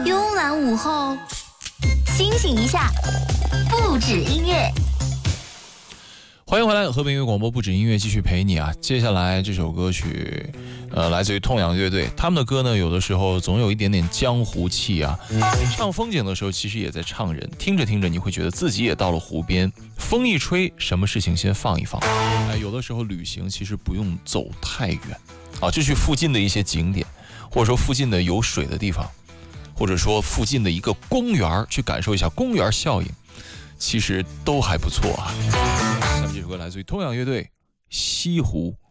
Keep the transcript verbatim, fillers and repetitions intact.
慵懒午后，清醒一下，不止音乐。 欢迎回来，和平音乐广播不止音乐继续陪你啊！接下来这首歌曲，呃，来自于痛仰乐队，他们的歌呢，有的时候总有一点点江湖气啊。唱风景的时候，其实也在唱人，听着听着，你会觉得自己也到了湖边，风一吹，什么事情先放一放。哎，有的时候旅行其实不用走太远啊，就去附近的一些景点，或者说附近的有水的地方，或者说附近的一个公园，去感受一下公园效应。其实都还不错啊。下面这首歌来自于痛仰乐队《西湖》。